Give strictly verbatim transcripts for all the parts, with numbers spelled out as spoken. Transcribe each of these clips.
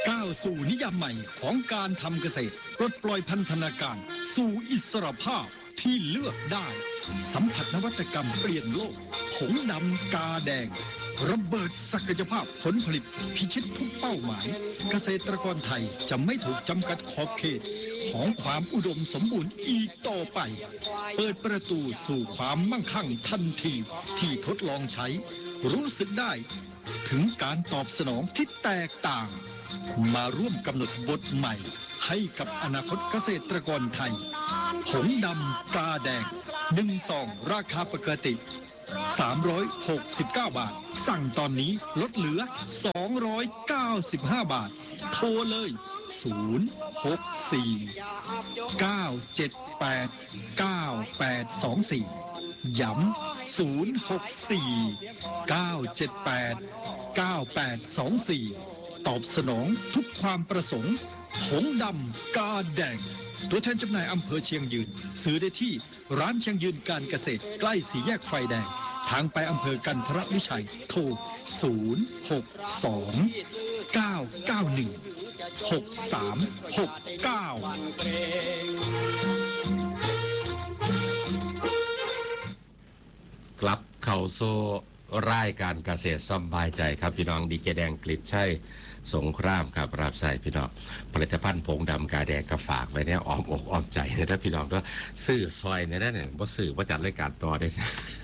ก้าวสู่นิยามใหม่ของการทำเกษตรปลดปล่อยพันธนาการสู่อิสรภาพที่เลือกได้สัมผัสนวัตกรรมเปลี่ยนโลกผงดำกาแดงระเบิดศักยภาพผลผลิตพิชิตทุกเป้าหมายเกษตรกรไทยจะไม่ถูกจำกัดขอบเขตของความอุดมสมบูรณ์อีกต่อไปเปิดประตูสู่ความมั่งคั่งทันทีที่ทดลองใช้รู้สึกได้ถึงการตอบสนองที่แตกต่างมาร่วมกำหนดบทใหม่ให้กับอนาคตเกษตรกรไทยผงดำกาแดงหนึ่งซองราคาปกติสามร้อยหกสิบเก้าบาทสั่งตอนนี้ลดเหลือสองร้อยเก้าสิบห้าบาทโทรเลยศูนย์ หก สี่ เก้า เจ็ด แปด เก้า แปด สอง สี่ย้ำศูนย์ หก สี่ เก้า เจ็ด แปด เก้า แปด สอง สี่ตอบสนองทุกความประสงค์ผงดำกาแดงตัวแทนจำหน่ายอำเภอเชียงยืนซื้อได้ที่ร้านเชียงยืนการเกษตรใกล้สี่แยกไฟแดงทางไปอำเภอกันทรวิชัยโทรศูนย์ หก สอง เก้า เก้า หนึ่ง หก สาม หก เก้ากลับเข้าสู่รายการเกษตรสบายใจครับพี่น้องดีเจแดงกฤษชัยสงครามครับรับใส่พี่น้องผลิตภัณฑ์ผงดำกาแดงก็ฝากไว้เนี่ยอ้อมอกอ้อมใจนะถ้าพี่น้องก็ซื้อซอยในนั้นเนี่ยว่าซื้อว่าจัดรายการต่อได้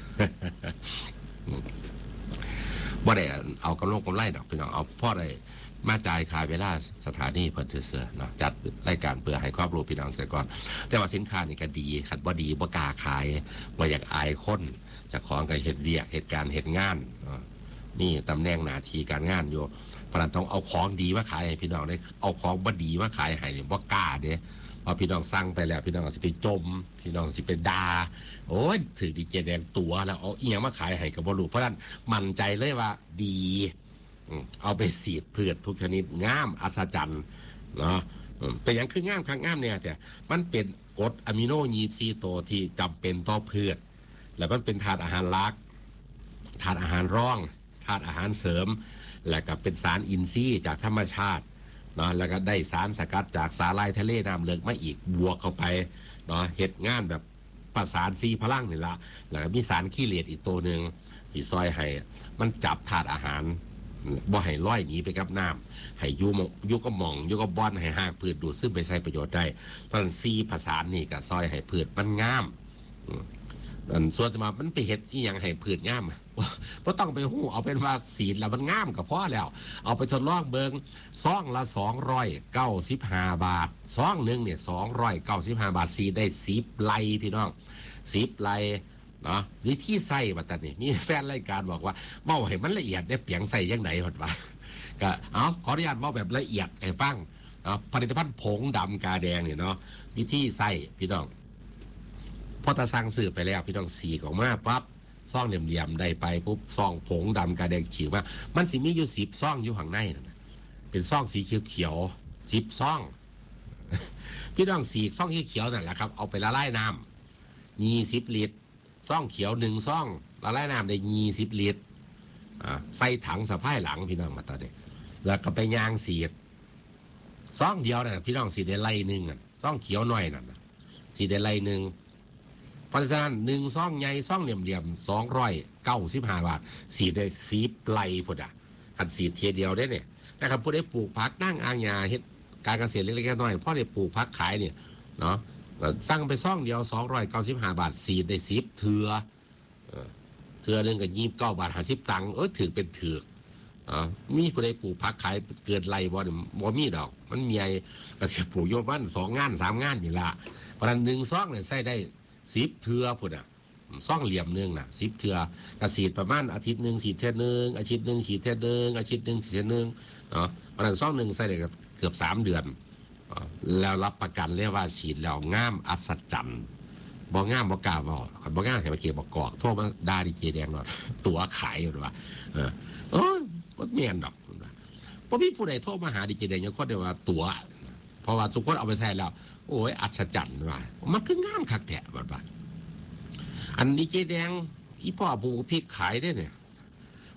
ว่าได้เอากำลังกำไรดอกพี่น้องเอาพ่อได้มาจ่ายขายเวลาสถานีเพิ่นเสือเนาะจัดรายการเพื่อให้ครอบครัวพี่น้องเสียก่อนแต่ว่าสินค้านี่ก็ดีขัดบ่ดีบ่กล้าขายว่าอยากอายคนจะของกับเฮ็ดเวียกเหตุการณ์เหตุงานนี่ตำแหน่งหน้าที่การงานอยู่เพราะนั้นต้องเอาของดีมาขายให้พี่น้องได้เอาของบ่ดีมาขายให้บ่กล้าเด้พอพี่น้องสั่งไปแล้วพี่น้องสิไปจมพี่น้องสิไปด่าโอ้ยถือดีเจแดงตัวแล้วเอาอีหยังมาขายให้ก็บ่รู้เพราะนั้นมั่นใจเลยว่าดีเอาไปสีดพืชทุกชนิดงามอัศจรรย์เนาะเป็นอย่างคืองามข้างงามเนี่ยแต่มันเป็นกรดอะมิโนยี่สิบสี่ตัวที่จำเป็นต่อพืชแล้วมันเป็นธาตุอาหารหลักธาตุอาหารรองธาตุอาหารเสริมแล้วก็เป็นสารอินทรีย์จากธรรมชาติเนาะแล้วก็ได้สารสกัดจากสาหร่ายทะเลน้ำเลือกมาอีกบวกเข้าไปเนาะเฮ็ดงานแบบประสานซีพลังนี่ละแล้วก็มีสารขี้เหล็กอีกตัวหนึ่งที่ซอยให้มันจับธาตุอาหารบ่ให้ลอยหนีไปกับน้ำให้ยูยูก็มองยูก็บอนให้หากพืชดูดซึ่งไปใช้ประโยชน์ได้เพราะซีผสานนี่กับซอยให้พืชมันงามส่วนจะมามันไปเห็ดอีหยังให้พืชงามเพราะต้องไปหู้เอาเป็นว่าสีแล้วมันงามกับพ่อแล้วเอาไปทดลองเบิงซองละสองร้อยเก้าสิบห้าบาทซองหนึ่งเนี่ยสองร้อยเก้าสิบห้าบาทสีได้สิบไลพี่น้องสิบไลเนาะวิธีใส่บัดนี้มีแฟนรายการบอกว่าเว้าให้มันละเอียดได้เปียงใส่ยังไงหดว่าก็เอาขออนุญาตเว้าแบบละเอียดให้ฟังเนาะผลิตภัณฑ์ผงดำกาแดงเนี่ยเนาะวิธีใส่พี่น้องพอตาสั่งซื้อไปแล้วพี่น้องสีออกมาปั๊บซองเหลี่ยมๆได้ไปปุ๊บซองผงดำกาแดงฉีกมามันสิมีอยู่สิบซองอยู่ข้างในนะเป็นซองสีเขียวๆสิบซองพี่น้องสีซองเขียวๆนั่นแหละครับเอาไปละลายน้ำยี่สิบลิตรซองเขียวหนึ่งซองละลายน้ำได้ยี่สิบลิตรใส่ถังสะพายหลังพี่น้องมาตอนนี้แล้วก็ไปยางสีซองเดียวนะพี่น้องสีได้ไล่หนึ่งอ่ะซองเขียวหน่อยนั่นสีได้ไล่หนึ่งเพราะฉะนั้นหนึ่งซองใหญ่ซองเหลี่ยมๆสองร้อยเก้าสิบห้าบาทสีได้สีไล่พอดะขันสีเทียเดียวได้เนี่ยนะครับผู้ได้ปลูกผักนั่งอ่างยาเฮ็ดการเกษตรเล็กๆน้อยๆพ่อได้ปลูกผักขายเนี่ยเนาะสั่งไปซองเดียวสองร้อยเก้าสิบห้าบาทสีได้สิบเถือเถือหนึ่งกับยี่สิบเก้าบาทห้าสิบตังค์เออถือเป็นถืออ่ามีผู้ใดปลูกผักขายเกิดไรบ่เนี่ยบ่มีดอกมันมีไอ้เกษตรปลูกโยบ้านสองงานสามงานนี่ละเพราะนั้นหนึ่งซองเนี่ยใส่ได้สิบเถือพุ่นอ่ะซ่องเหลี่ยมหนึ่งน่ะสิบเถือกระสีประมาณอาทิตย์หนึ่งสีเทศหนึ่งอาทิตย์หนึ่งสีเทศหนึ่งอาทิตย์หนึ่งสีเทศหนึ่งเนาะเพราะนั้นซ่องหนึ่งใส่ได้เกือบสามเดือนแล้วรับประกันเรียกว่าฉีดแล้วงามอัศจรรย์บ่งามบ่กล้าบ่บ่งามแค่มาเกี่ยวบ่กอกโทษมาด่าดีเจแดงหน่อยตัวขายอยู่ว่าเออเออบ่แม่นดอกบ่มีผู้ใดโทรมาหาดีเจแดงยังคนเดียวว่าตัวเพราะว่าทุกคนเอาไปใส่แล้วโอ้ยอัศจรรย์ว่ามันคืองามคักแท้บัดว่าอันดีเจแดงอีพ่อปลูกพริกขายได้เนี่ย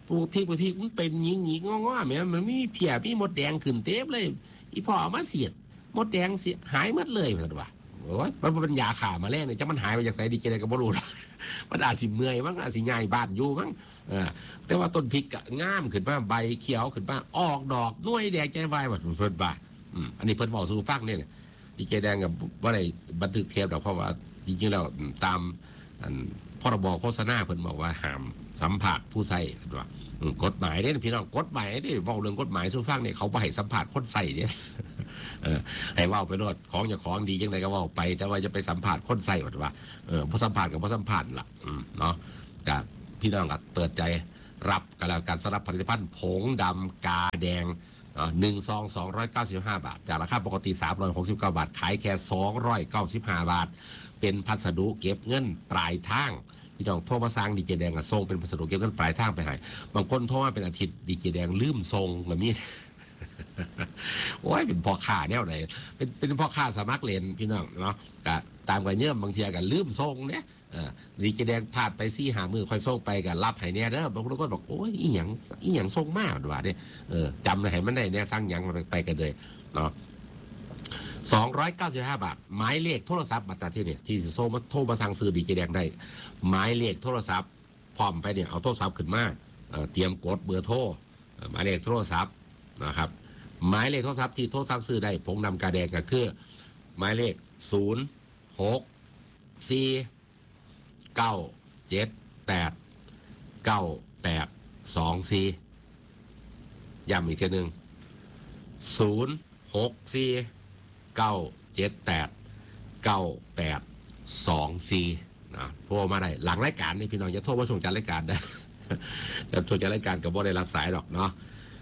ปลูกพริกไปพริกมันเป็นหยิงๆงอๆแหมมันมีเพียมีมดแดงขึ้นเต็มเลยอีพ่อเอามาเสียดมดแดงสิหายหมดเลยว่าว่าโอ้ยมันเป็นยาฆ่าแมลงเนี่ยจังมันหายไปจากไสดีเจได้ก็บ่รู้หรอกมันอาจสิเมื่อยมั้งอาจสิย้ายบ้านอยู่มั้งเออแต่ว่าต้นพริกก็งามขึ้นมาใบเขียวขึ้นมาออกดอกหน่วยแดงใจวายว่าเพิ่นว่าอืมอันนี้เพิ่นเว้าสู่ฟังเนี่ยดีเจแดงก็บ่ได้บันทึกเทปดอกเพราะว่าจริงๆแล้วตามอันพรบโฆษณาเพิ่นบอกว่าห้ามสัมผัสผู้ใส่ว่ากฎหมายเนี่ยพี่น้องกฎหมายนี่เว้าเรื่องกฎหมายสู่ฟังเนี่ยเขาบ่ให้สัมผัสคนใส่เนี่ยเออให้เว้าไปโลดของอย่าของดีจังไดก็เว้าไปแต่ว่าจะไปสัมผัสคนใส่ว่าเออบ่สัมผัสก็บ่สัมผัสล่ะอืมเนาะก็พี่น้องก็เปิดใจรับกันแล้วกันสำหรับผลิตภัณฑ์ผงดำกาแดงหนึ่งซองสองร้อยเก้าสิบห้าบาทจากราคาปกติสามร้อยหกสิบเก้าบาทขายแค่สองร้อยเก้าสิบห้าบาทเป็นพัสดุเก็บเงินปลายทางพี่น้องโทรมาสั่งดีเจแดงก็ส่งเป็นพัสดุเก็บเงินปลายทางไปให้บางคนโทรมาเป็นอาทิตย์ดีเจแดงลืมส่งแบบนี้ โอ้ยเป็นพ่อค้าแนวไหนเป็นเป็นพ่อค้าสมัครเล่นพี่น้องเนาะก็ตามกันเยื่อบางทีก็ลืมส่งเนี่ยดีเจแดงพลาดไปซี่หามือค่อยส่งไปกันรับให้เนี่ยเด้อบางคนก็บอกโอ้ยอีหยังอีหยังส่งมากว่าเนี่ยเออจำให้มันได้เนี่ยสั่งหยังไปกันเลยเนาะสองร้อยเก้าสิบห้าบาทหมายเลขโทรศัพท์บัตรที่เนี่ยที่โทรมาโทรมาสั่งซื้อดีเจแดงได้หมายเลขโทรศัพท์พร้อมไปเนี่ยเอาโทรศัพท์ขึ้นมาเตรียมกดเบอร์โทรหมายเลขโทรศัพท์นะครับหมายเลขโทรศัพท์ที่โทรสั่งซื้อได้ผงดำกาแดงก็คือหมายเลขศูนย์หกสี่เก้าเจ็ดแปดเก้าแปดสองสี่ย้ำอีกทีหนึ่งศูนย์หกสี่เก้าเจ็ดแปดเก้าแปดสองสี่นะโทรมาได้หลังรายการนี่พี่น้องอย่าโทรมาส่งจัดรายการนะจะส่งจัดรายการกับบ่ได้รับสายหรอกเนาะ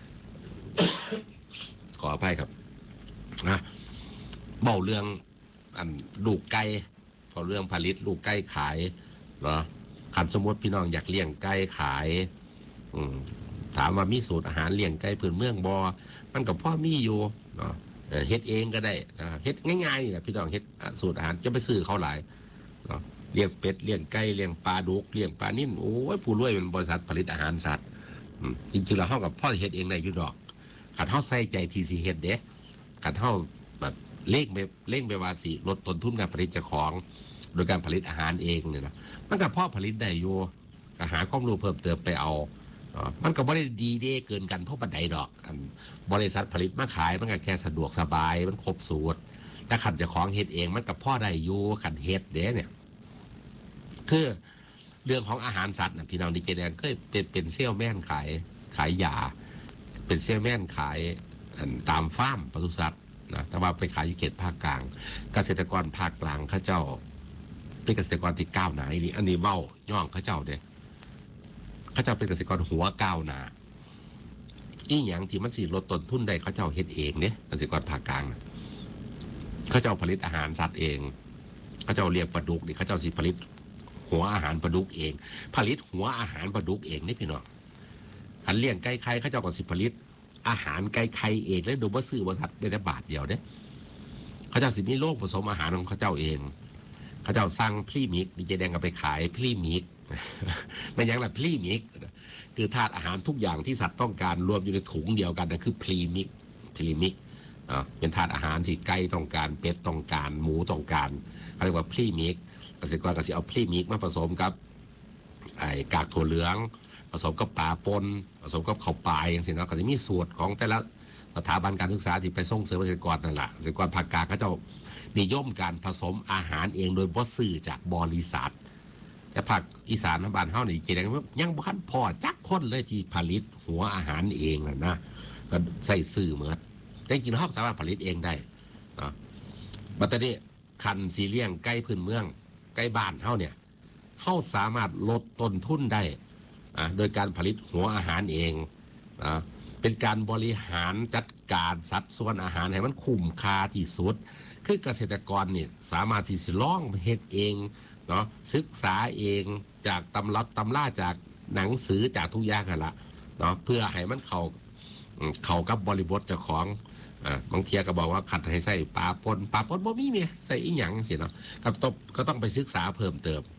ขออภัยครับนะเบาเรื่องอันลูกไก่ขอเรื่องผลิตลูกไก่ขายเนาะคันสมมติพี่น้องอยากเลี้ยงไก่ขายอืมถามว่ามีสูตรอาหารเลี้ยงไก่พื้นเมืองบอมันกับพ่อมีอยู่เนาะเฮ็ดเองก็ได้นะเฮ็ดง่ายๆนี่แหละพี่น้องเฮ็ดสูตรอาหารจะไปซื้อเขาหลายเนาะเลี้ยงเป็ดเลี้ยงไก่เลี้ยงปลาดุกเลี้ยงปลานิ่มโอ้ยผู้รวยเป็นบริษัทผลิตอาหารสัตว์จริงๆแล้วเฮากับพ่อเฮ็ดเองได้อยู่ดอกขันเฮาใส่ใจทีซีเฮ็ดเด้ขันเฮาแบบเล่งไปเล่งไปว่าสิลดต้นทุนการผลิตเจ้าของโดยการผลิตอาหารเองเนี่ยนะมันก็พ่อผลิตได้อยู่ก็หาความรู้เพิ่มเติมไปเอามันก็บ่ได้ดีเด้เกินกันเพราะปันใดดอกบริษัทผลิตมาขายมันก็แค่สะดวกสบายมันครบสูตรถ้าขันเจ้าของเฮ็ดเองมันก็พ่อได้อยู่ขันเฮ็ดเด้เนี่ยคือเรื่องของอาหารสัตว์นะพี่น้องดีเจแดงเคยเป็นเป็นเซลแม่นขายขายยาเป็นเซลแมนขายตามฟาร์มปศุสัตว์นะแต่ว่าไปขายอยู่เขตภาคกลางเกษตรกรภาคกลางเขาเจ้าเป็นเกษตรกรที่ก้าวหน้านี่อันนี้เว้าย่องเขาเจ้าเด้เขาเจ้าเป็นเกษตรกรหัวก้าวหน้าอีหยังที่มันสิลดต้นทุนได้เขาเจ้าเฮ็ดเองเนี่ยเกษตรกรภาคกลางเขาเจ้าผลิตอาหารสัตว์เองเขาเจ้าเลี้ยงปลาดุกนี่เขาเจ้าสิผลิตหัวอาหารปลาดุกเองผลิตหัวอาหารปลาดุกเองนี่พี่น้องขันเลี้ยงไก่ไข่เขาเจ้าก็สิผลิตอาหารไก่ไข่เองแล้วดูว่าซื้อบริษัทได้แต่บาทเดียวเนี่ยเขาเจ้าสิมีโลกผสมอาหารของเขาเจ้าเองเขาเจ้าสร้างพรีมิกดีเจแดงก็ไปขายพรีมิกไม่ยังละพรีมิกคือธาตุอาหารทุกอย่างที่สัตว์ต้องการรวมอยู่ในถุงเดียวกันนั่นคือพรีมิกพรีมิกอ่าเป็นธาตุอาหารที่ไก่ต้องการเป็ดต้องการหมูต้องการเขาเรียกว่าพรีมิกเกษตรกรก็สิเอาพรีมิกมาผสมกับไอ้กากถั่วเหลืองผสมกับปลาปนผสมกับข้าวปลายอย่างนี้เนาะก็จะมีสูตรของแต่ละสถาบันการศึกษาที่ไปส่งเสริมเกษตรกรนั่นแหละเกษตรกรภาคกลางเขาจะนิยมการผสมอาหารเองโดยบ่ซื้อจากบริษัทแต่ภาคอีสานบ้านเฮานี่เจริญยังบ่ทันพอจักคนเลยที่ผลิตหัวอาหารเองน่ะนะก็ใส่ซื้อเหมือนแต่จริงๆเฮาสามารถผลิตเองได้เนาะบัดนี้คันสิเลี้ยงไก่พื้นเมืองไก่บ้านเฮาเนี่ยเฮาสามารถลดต้นทุนได้โดยการผลิตหัวอาหารเองนะเป็นการบริหารจัดการสัดส่วนอาหารให้มันคุ้มค่าที่สุดคือเกษตรกรนี่สามารถที่จะลองเฮ็ดเองเนาะศึกษาเองจากตำรับตำราจากหนังสือจากทุกอย่างกันละเนาะเพื่อให้มันเข้าเข้ากับบริบทเจ้าของอ่าบางเทียก็บอกว่าขัดให้ใส่ปลาปนปลาปนบ่มีเมียใส่อีหยังสิเนาะก็ต้องก็ต้องไปศึกษาเพิ่มเติม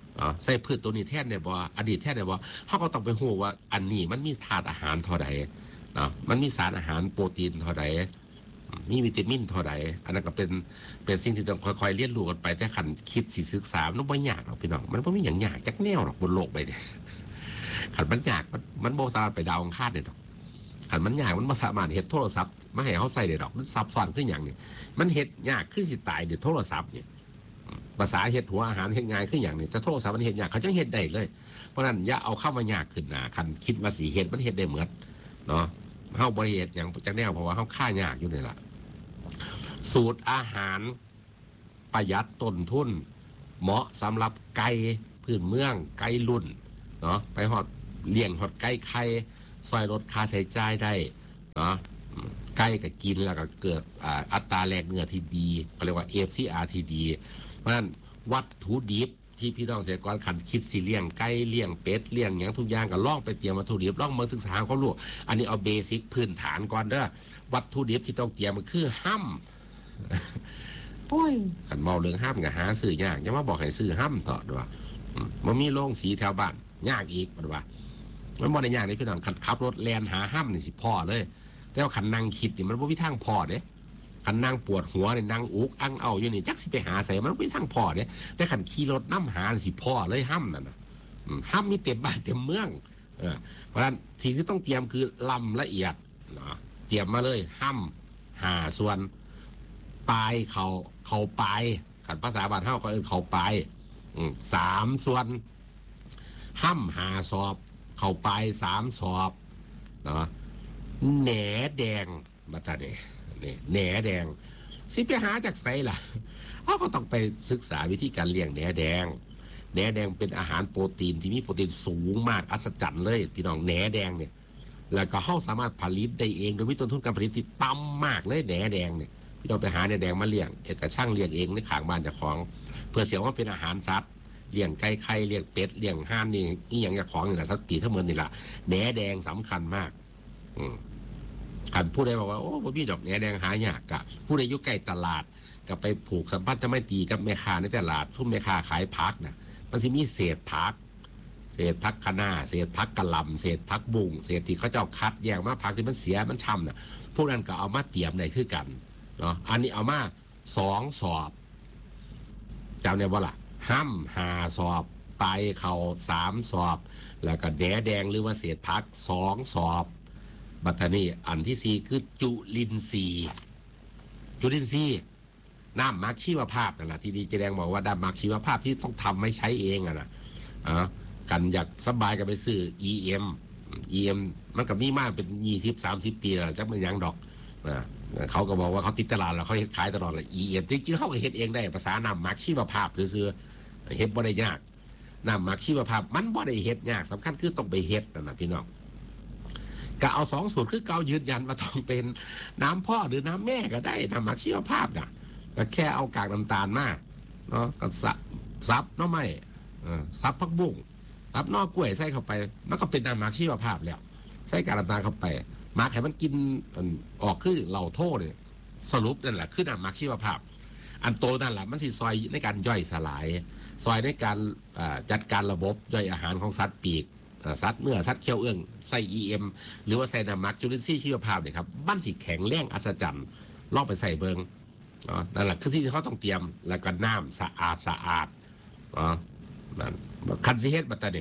อ๋อใส่พืชตัวนี้แทนได้บ่อดีตแทนได้บ่เขาก็ต้องไปฮู้ว่าอันนี้มันมีธาตุอาหารเท่าใดเนาะมันมีสารอาหารโปรตีนเท่าใดมีวิตามินเท่าใดอันนั้นก็เป็นเป็นสิ่งที่ต้องค่อยๆเรียนรู้กันไปแต่คันคิดสิศึกษามันบ่ยากหรอกพี่น้องมันบ่มีหยังยากจักแนวหรอกบนโลกใบนี้คันมันยากมันมันบ่สามารถไปดาวอังคารได้ดอกคันมันยากมันบ่สามารถเฮ็ดโทรศัพท์มาให้เฮาใช้ได้ดอกมันซับซ้อนคือหยังนี่มันเฮ็ดยากคือสิตายเดี๋ยวโทรศัพท์นี่ภาษาเฮ็ดหัวอาหารเฮ็ดง่ายคือหยังนี่แต่โทรศัพท์มันเฮ็ดยากเขาจังเฮ็ดได้เลยเพราะนั้นอย่าเอาเข้ามายากขึ้นนะคันคิดว่าสิเฮ็ดมันเฮ็ดได้เหมือนเนาะเฮาบ่ได้เฮ็ดหยังจักแนวเพราะว่าเฮาค่ายากอยู่นี่ล่ะสูตรอาหารประหยัดต้นทุนเหมาะสำหรับไก่พื้นเมืองไก่รุ่นเนาะไปฮอดเลี้ยงฮอดไก่ไข่ซอยลดค่าใช้จ่ายได้เนาะไก่ก็กินแล้วก็เกิดอัตราแลกเนื้อที่ดีเขาเรียกว่า เอ เอฟ ซี อาร์ ที่ดีเพราะฉะนั้นวัตถุดิบที่พี่น้องเกษตรกรขันคิดสิเลี้ยงไก่เลี้ยงเป็ดเลี้ยงอย่างทุกอย่างก็ล่องไปเตรียมวัตถุดิบล่องมาศึกษาเขาลูกอันนี้เอาเบสิกพื้นฐานก่อนเด้อวัตถุดิบที่ต้องเตรียมมันคือห้ำโอ้ยขันเมาเรื่องห้ำกับหาซื้อยากยังมาบอกให้ซื้อห้ำต่อด้วยมันมีโรงสีแถวบ้านยากอีกป่ะว่ามันบ่ได้ยากเลยพี่น้องขันขับรถแลนหาห้ำนี่สิพ่อเลยแต่ว่าขันนั่งคิดนี่มันบ่มีทางพ่อเด้ขันนั่งปวดหัวเนี่ยนั่งอุกอังเอาอยู่นี่จักสิไปหาใส่มันไม่ทางพ่อเนี่ยแต่ขันขี่รถน้ำหาสิพ่อเลยห้ำนั่นนะห้ำมีเต็มบ้านเต็มเมืองเออเพราะฉะนั้นสิ่งที่ต้องเตรียมคือลำละเอียดเนาะเตรียมมาเลยห้ำหาส่วนปลายเขาเขาปลายขันภาษาบ้านเฮาก็เออเขาปลายสามส่วนห้ำหาสอบเขาปลายสามสอบเนาะแหนแดงบัตรเดนี่แหนแดงสิไปหาจากไสล่ะเขาก็ต้องไปศึกษาวิธีการเลี้ยงแหนแดงแหนแดงเป็นอาหารโปรตีนที่มีโปรตีนสูงมากอัศจรรย์เลยพี่น้องแหนแดงเนี่ยแล้วก็เขาสามารถผลิตได้เองโดยมีต้นทุนการผลิตที่ต่ำมากเลยแหนแดงเนี่ยพี่น้องไปหาแหนแดงมาเลี้ยงเอกช่างเลี้ยงเองในข้างบ้านเจ้าของเพื่อเสียว่าเป็นอาหารสัตว์เลี้ยงไก่ไข่เลี้ยงเป็ดเลี้ยงห่านนี่นี่อย่างเจ้าของนี่แหละสัตว์ปีทั้งหมดนี่แหละแหนแดงสำคัญมากอืมขันผู้ใดบอกว่าโอ้พี่ดอกแหนแดงหายากกะผู้ใดอยู่ใกล้ตลาดก็ไปผูกสัมพันธ์จะไม่ตีกับแม่ค้าในตลาดทุ่มแม่ค้าขายผักนะมันสิมีเศษผักเศษผักคะน้าเศษผักกะหล่ำเศษผักบุ้งเศษที่เขาเจ้าคัดแยกมาผักที่มันเสียมันช้ำน่ะพวกนั้นก็เอามาเตรียมในคือกันเนาะอันนี้เอามาสองสอบจำได้ว่าล่ะห้ำหาสอบไปเขาสามสอบแล้วก็แหนแดงหรือว่าเศษผักสองสอบบัตรนี้อันที่สี่คือจุลินทรีย์จุลินทรีย์น้ำมักชีวภาพนั่นแหละที่ดีเจแดงบอกว่าน้ำมักชีวภาพที่ต้องทำไม่ใช้เองอะนะอ่ากันอยากสบายกันไปซื้อ อี เอ็ม อี เอ็ม มันก็มีมากเป็นยี่สิบสามสิบปีแล้วจักมันยังดอกอ่าเขาก็บอกว่าเขาติดตลาดแล้วเขาขายตลอดเลย อี เอ็ม จริงๆเขาก็เฮ็ดเองได้ภาษาน้ำมักชีวภาพซื่อๆเฮ็ดบ่ได้ยากน้ำมักชีวภาพมันบ่ได้เฮ็ดยากสำคัญคือต้องไปเฮ็ดนั่นนะพี่น้องก็เอาสองสูตรคือเกายืนยันว่าต้องเป็นน้ำพ่อหรือน้ำแม่ก็ได้น้ำหมักชีวภาพนะก็แค่เอากากน้ำตาลมาเนาะก็ซับซับน้ำไม่ซับผักบุ้งซับนอกกล้วยใส่เข้าไปมันก็เป็นน้ำหมักชีวภาพแล้วใส่กากน้ำตาลเข้าไปหมักให้มันกินออกคือเหล่าโทษเนี่ยสรุปนั่นแหละคือน้ำหมักชีวภาพอันโตนั่นแหละมันสิซอยในการย่อยสลายซอยในการจัดการระบบย่อยอาหารของสัตว์ปีกสัตว์เนื้อสัตว์เคี้ยวเอื้องใส่ อี เอ็ม หรือว่าใส่น้ำมักจุลินทรีย์ชีวภาพเนี่ยครับบ้านสิแข็งแรงอัศจรรย์ลองไปใส่เบิงอ๋อนั่นแหละคือที่เขาต้องเตรียมแล้วก็น้ำสะอาดสะอาดอ๋อนั่นคันสิเฮ็ดบัตรเด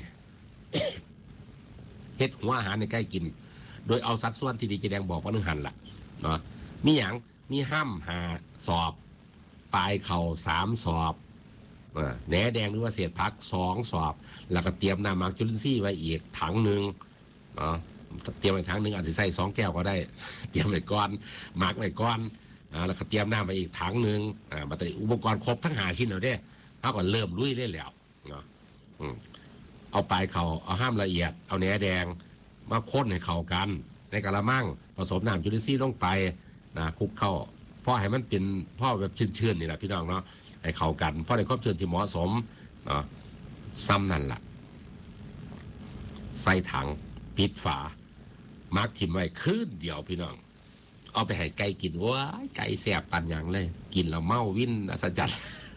เฮ็ดหัวอาหารในใกล้กินโดยเอาสัดส่วนที่ดีเจแดงบอกว่านึงหันล่ะเนาะมีอย่างมีห้ำหาสอบปลายเข่าสามสอบแหนแดงหรือว่าเศษผักสองสอบแล้วก็เตรียมน้ำหมักจุลินทรีย์ไว้อีกถังหนึ่งเนาะเตรียมไว้ถังหนึ่งอาจจะใส่สองแก้วก็ได้เตรียมไว้ก้อนหมักไว้ก้อนแล้วก็เตรียมน้ำไปอีกถังหนึ่งบัตรอุปกรณ์ครบทั้งหาชิ้นแล้วเด้เขาก็เริ่มลุยเล่นแล้วเนาะเอาปลายเขาเอาห้ามละเอียดเอาแหนแดงมาค้นให้เข้ากันในกระมังผสมน้ำจุลินทรีย์ลงไปนะคลุกเข้าพ่อให้มันเป็นพ่อแบบชื้นๆนี่แหละพี่น้องเนาะให้เข้ากันเพราะในครอบเชิญที่เหมาะสมเนาะซ้ำนั่นล่ะใส่ถังปิดฝามาร์กถิ่มไว้คืนเดียวพี่น้องเอาไปให้ไก่กินว้าไก่แสบปันอย่างเลยกินแล้วเมาวิ่นอัศจรรย์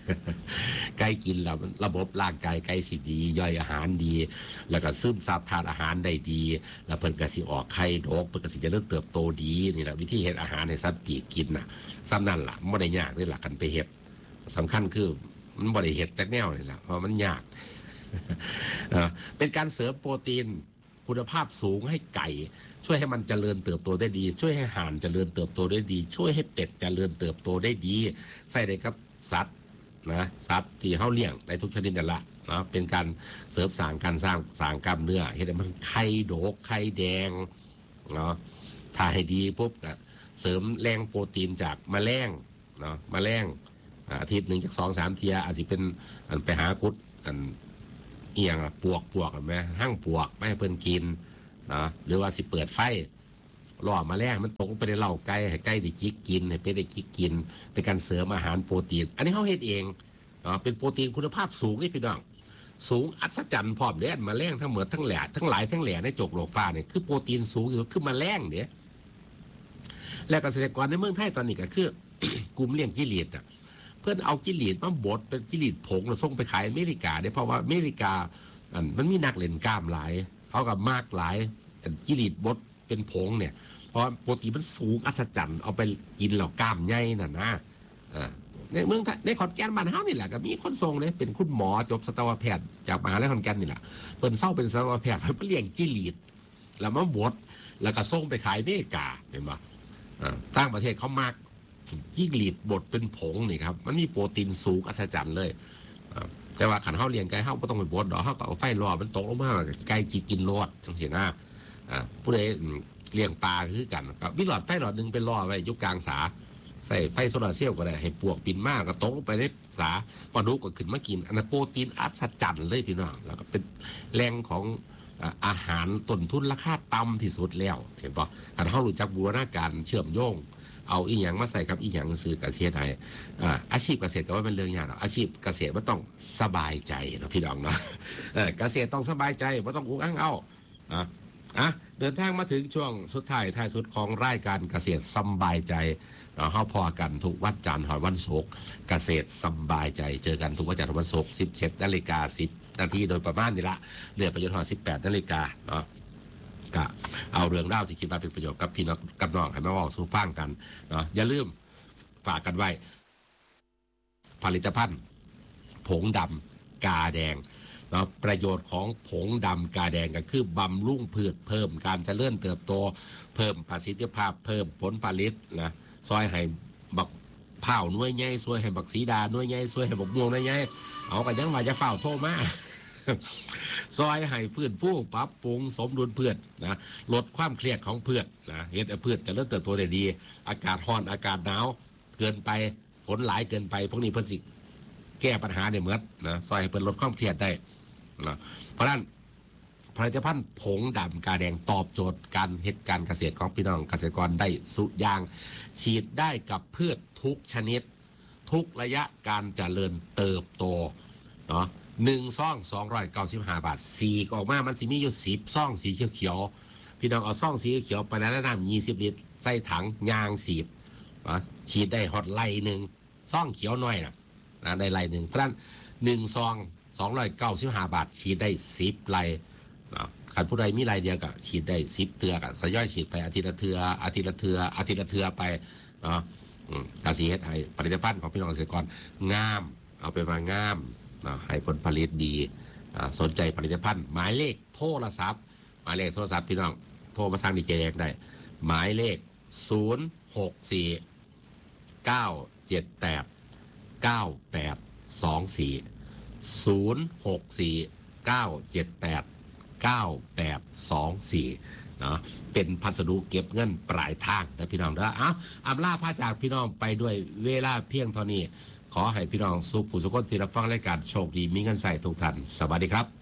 ไก่กินแล้วระบบร่างกายไก่สิดีย่อยอาหารดี แล้วก็ซึมซับทานอาหารได้ดี แล้วเพิ่นก็สิออกไข่ดกเพิ่นก็สิเจริญเติบโตดีนี่แหละวิธีเฮ็ดอาหารให้สัตว์ปีกกินน่ะซ้ำนั่นล่ะบ่ได้ยากนี่ล่ะกันไปเฮ็ดสำคัญคือมันบ่ได้เฮ็ดจักแนวนี่ล่ะเพราะมันยาก เป็นการเสริมโปรตีนคุณภาพสูงให้ไก่ช่วยให้มันเจริญเติบโตได้ดี ช่วยให้ห่านเจริญเติบโตได้ดี ช่วยให้เป็ดเจริญเติบโตได้ดีใส่ได้กับสัตว์นะสัตว์ที่เขาเลี้ยงในทุกชนิดนั่นแหละนะเป็นการเสริมสร้างการสร้างสร้างกล้ามเนื้อให้มันไข่โดกไข่แดงเนาะถ้าให้ดีปุ๊บก็เสริมแรงโปรตีนจากแมลงเนาะแมลงอาทิตย์หนึ่งจากสองสามเทียอาจจะเป็นไปหากุดกันเอียงปวกปวกไหมหั่งปวกไม่ให้เพิ่นกินนะหรือว่าสิเปิดไฟล่อมาแรกมันตกไปในเหล้าไก่ให้ไก่ได้จิกกินให้เป็ดได้จิกกินเป็นการเสริมอาหารโปรตีนอันนี้เขาเฮ็ดเองเนาะเป็นโปรตีนคุณภาพสูงนี่พี่น้องสูงอัศจรรย์พร้อมเด้มาแรงทั้งหมดทั้งแหล่ทั้งหลายทั้งแหล่ในจกโลกฟ้าเนี่ยคือโปรตีนสูงอยู่คือมาแรงเนี่ยและเกษตรกรในเมืองไทยตอนนี้ก็คือกลุ่มเลี้ยงจิ้งหรีดอ่ะเพื่อนเอาจิ้งหรีดมาบดเป็นจิ้งหรีดผงแล้วส่งไปขายอเมริกาเนี่ยเพราะว่าอเมริกามันมีนักเล่นกล้ามหลายเขากับมากหลายจิ้งหรีดบดเป็นผงเนี่ยเพราะโปรตีนมันสูงอัศจรรย์เอาไปกินแล้วกล้ามใหญ่น่ะนะในเมืองในขอนแก่นบ้านเฮานี่แหละก็มีคนทรงเลยเป็นคุณหมอจบสัตวแพทย์จากมหาวิทยาลัยขอนแก่นนี่แหละเปิ้นเศร้าเป็นสัตวแพทย์เพิ่นเลี้ยงจิ้งหรีดแล้วมาบดแล้วก็ส่งไปขายอเมริกาเห็นป่ะต่างประเทศเขามากจิ้งหรีดบดเป็นผงนี่ครับมันมีโปรตีนสูงอัศจรรย์เลยแต่ว่าขันเฮาเลี้ยงไก่เฮาบ่ต้องไปบดดอกเฮาก็เอาไฟรอมันตกลงมาไก่จิกินรอดจังซี่นะผู้ใดเลี้ยงปลาคือกันก็มีหลอดไฟหลอดนึงเป็นรอไว้อยู่กลางสาใส่ไฟโซลาร์เซลล์ก็ได้ให้ปวกบินมากก็ตกลงไปในสาปลาดุกก็ขึ้นมากินอันนั้นโปรตีนอัศจรรย์เลยพี่น้องแล้วก็เป็นแหล่งของอาหารต้นทุนราคาต่ำที่สุดแล้วเห็นป่ะขันเฮารู้จักบูรณาการเชื่อมโยงเอาอีหยังมาใส่กับอีหยังซื้อเกษตรไทยอาชีพเกษตรก็ว่าเป็นเรื่องยากหรอกอาชีพเกษตรมันต้องสบายใจนะพี่น้องเนาะเกษตรต้องสบายใจไม่ต้องอุ้งอ้างเอาอ่ะเดินทางมาถึงช่วงสุดท้ายท้ายสุดของรายการเกษตรสบายใจเราเข้าพอกันทุกวันจันทร์หอยวันศุกร์เกษตรสบายใจเจอกันทุกวันจันทร์วันศุกร์สิบเจ็ดนาฬิกาสิบนาทีโดยประมาณนี้ละเรือประโยชน์หอสิบแปดนาฬิกาเนาะก็เอาเรื่องเล่าที่คิดว่าเป็นประโยชน์กับพี่น้องกับน้องให้มาบอกสู่ฟังกันเนาะอย่าลืมฝากกันไว้ผลิตภัณฑ์ผงดำกาแดงเนาะประโยชน์ของผงดำกาแดงก็คือบำรุงพืชเพิ่มการเจริญเติบโตเพิ่มประสิทธิภาพเพิ่มผลผลิตนะซอยให้บักเผาหน่วยใหญ่ซอยให้บักสีดาหน่วยใหญ่ซอยให้บักม่วงหน่วยใหญ่เอากันยังว่าจะเฝ้าโทรมาซอยให้พืชผู้ปรับปรุงสมดุลพืชนะลดความเครียดของพืชนะเฮ็ดให้พืชเจริญเติบโตได้ดีอากาศร้อนอากาศหนาวเกินไปฝนหลายเกินไปพวกนี้เพิ่นสิแก้ปัญหาได้หมดนะซอยให้เพิ่นลดความเครียดได้นะเพราะฉะนั้นผลิตภัณฑ์ผงดำกาแดงตอบโจทย์การเฮ็ดการเกษตรของพี่น้องเกษตรกรได้สุดอย่างฉีดได้กับพืชทุกชนิดทุกระยะการเจริญเติบโตเนาะหนึ่งซองสองร้อยเก้าสิบห้าบาทสี่ออกมามันสิมีอยู่สิบซองสีเขียวๆพี่น้องเอาซองสีเขียวไปแล้วน้ำยี่สิบลิตรใส่ถังยางฉีดนะฉีดได้ฮอตไล่หนึ่งซองเขียวน้อยนะนะได้ไล่หนึ่งเพราะฉะนั้นหนึ่งซองสองร้อยเก้าสิบห้าบาทฉีดได้สิบไล่นะขันผู้ใดมีไล่เดียวก็ฉีดได้สิบเทือกับสย่อยฉีดไปอาทิตย์ละเทืออาทิตย์ละเทืออาทิตย์ละเทือไปนะกาสีเฮ็ดให้ผลิตภัณฑ์ของพี่น้องเกษตรกรงามเอาไปมางามให้ผลผลิตดีสนใจผลิตภัณฑ์หมายเลขโทรศัพท์หมายเลขโทรศัพท์พี่น้องโทรมาสั่งดีเจแดงได้หมายเลขศูนย์ หก สี่ เก้า เจ็ด แปด เก้า แปด สอง สี่ ศูนย์ หก สี่ เก้า เจ็ด แปด เก้า แปด สอง สี่เนาะเป็นพัสดุเก็บเงินปลายทางนะพี่น้องนะอ้าวอำลาพาจากพี่น้องไปด้วยเวลาเพียงเท่านี้ขอให้พี่น้องสุขผู้สุขคนที่รับฟังรายการโชคดีมีเงินใส่ทุกท่านสวัสดีครับ